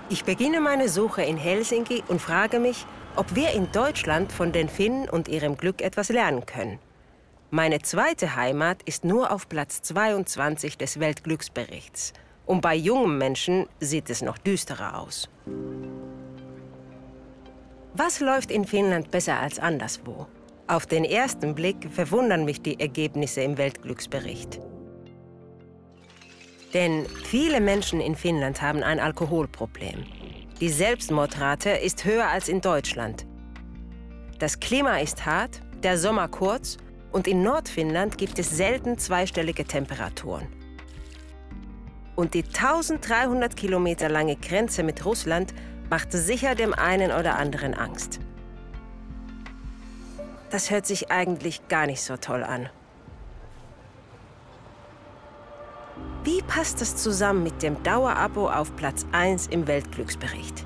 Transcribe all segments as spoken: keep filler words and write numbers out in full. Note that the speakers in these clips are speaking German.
Ich beginne meine Suche in Helsinki und frage mich, ob wir in Deutschland von den Finnen und ihrem Glück etwas lernen können. Meine zweite Heimat ist nur auf Platz zweiundzwanzig des Weltglücksberichts. Und bei jungen Menschen sieht es noch düsterer aus. Was läuft in Finnland besser als anderswo? Auf den ersten Blick verwundern mich die Ergebnisse im Weltglücksbericht. Denn viele Menschen in Finnland haben ein Alkoholproblem. Die Selbstmordrate ist höher als in Deutschland. Das Klima ist hart, der Sommer kurz und in Nordfinnland gibt es selten zweistellige Temperaturen. Und die eintausenddreihundert Kilometer lange Grenze mit Russland macht sicher dem einen oder anderen Angst. Das hört sich eigentlich gar nicht so toll an. Wie passt das zusammen mit dem Dauerabo auf Platz eins im Weltglücksbericht?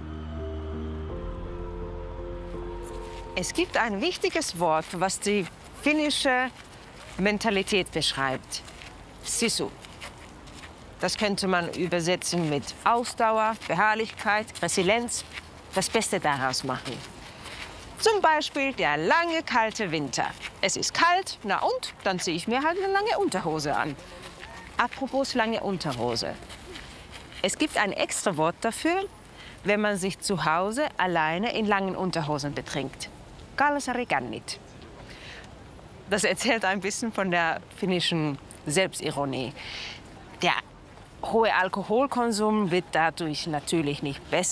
Es gibt ein wichtiges Wort, was die finnische Mentalität beschreibt. Sisu. Das könnte man übersetzen mit Ausdauer, Beharrlichkeit, Resilienz, das Beste daraus machen. Zum Beispiel der lange, kalte Winter. Es ist kalt, na und? Dann ziehe ich mir halt eine lange Unterhose an. Apropos lange Unterhose. Es gibt ein extra Wort dafür, wenn man sich zu Hause alleine in langen Unterhosen betrinkt. Kalsarikännit. Das erzählt ein bisschen von der finnischen Selbstironie. Der hohe Alkoholkonsum wird dadurch natürlich nicht besser.